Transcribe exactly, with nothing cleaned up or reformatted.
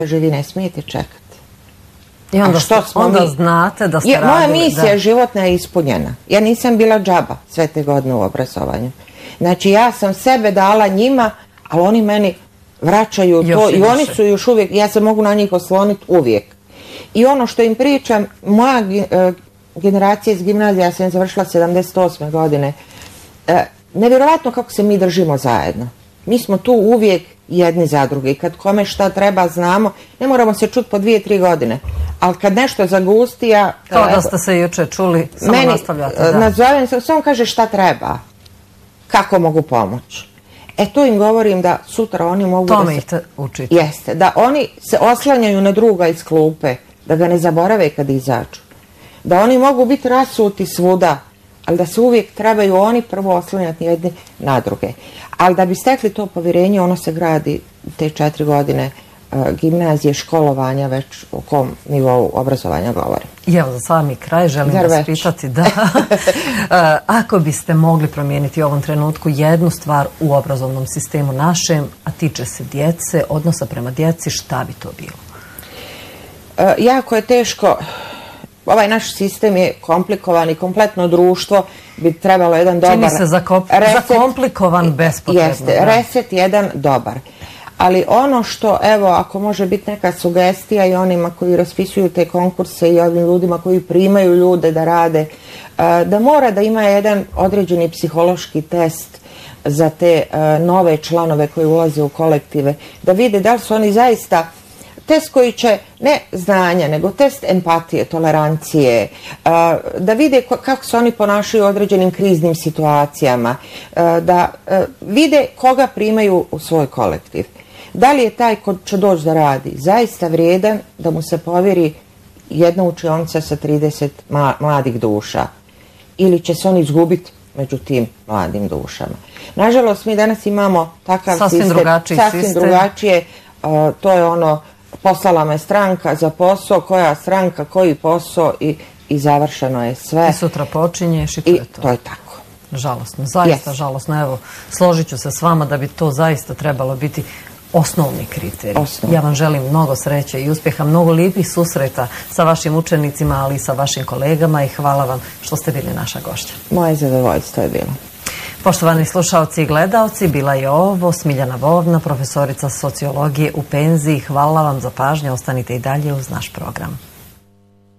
Živi ne smijete čekati. I onda, što ste, onda vi... znate da ste je, radili... Moja misija da. životna je ispunjena. Ja nisam bila džaba sve te godine u obrazovanju. Znači ja sam sebe dala njima, ali oni meni vraćaju još to i, i oni su još uvijek, ja se mogu na njih osloniti uvijek. I ono što im pričam, moja uh, generacija iz gimnazije, ja sam završila sedamdeset osme godine, uh, nevjerojatno kako se mi držimo zajedno. Mi smo tu uvijek jedni za druge i kad kome šta treba znamo, ne moramo se čuti po dvije, tri godine, ali kad nešto zagusti, ja... Kao da ste se juče čuli, samo meni, nastavljate. Da. Nazovem se, samo kaže šta treba, kako mogu pomoći. E to im govorim da sutra oni mogu Tome da se... ih te učite. Jeste, da oni se oslanjaju na druga iz klupe, da ga ne zaborave kad izađu. Da oni mogu biti rasuti svuda, ali da se uvijek trebaju oni prvo oslanjati jedni na druge. Ali da bi stekli to povjerenje, ono se gradi te četiri godine uh, gimnazije, školovanja, već o kom nivou obrazovanja govorim. I evo za sami kraj želim Zar vas već? pitati da uh, ako biste mogli promijeniti u ovom trenutku jednu stvar u obrazovnom sistemu našem, a tiče se djece, odnosa prema djeci, šta bi to bilo? Uh, jako je teško. Ovaj naš sistem je komplikovan i kompletno društvo bi trebalo jedan dobar... Čini se zakop, reset, zakomplikovan bespotrebno. Jeste, da. Reset jedan dobar. Ali ono što, evo, ako može biti neka sugestija i onima koji raspisuju te konkurse i ovim ljudima koji primaju ljude da rade, da mora da ima jedan određeni psihološki test za te nove članove koji ulaze u kolektive, da vide da li su oni zaista... Test koji će, ne znanja, nego test empatije, tolerancije, da vide kako se oni ponašaju u određenim kriznim situacijama, da vide koga primaju u svoj kolektiv. Da li je taj ko će doći da radi zaista vrijedan da mu se povjeri jedna učionica sa trideset mladih duša ili će se on izgubiti među tim mladim dušama. Nažalost, mi danas imamo takav sasvim sistem, drugačiji sasvim sistem. drugačije, to je ono poslala me stranka za posao, koja stranka, koji posao i, i završeno je sve. I sutra počinješ i to I je to. to je tako. Žalosno, zaista yes. žalosno. Evo, složit ću se s vama da bi to zaista trebalo biti osnovni kriterij. Osnovni. Ja vam želim mnogo sreće i uspjeha, mnogo lijepih susreta sa vašim učenicima, ali i sa vašim kolegama i hvala vam što ste bili naša gošća. Moje zadovoljstvo je bilo. Poštovani slušalci i gledalci, bila je ovo Smiljana Vovna, profesorica sociologije u penziji. Hvala vam za pažnju, ostanite i dalje uz naš program.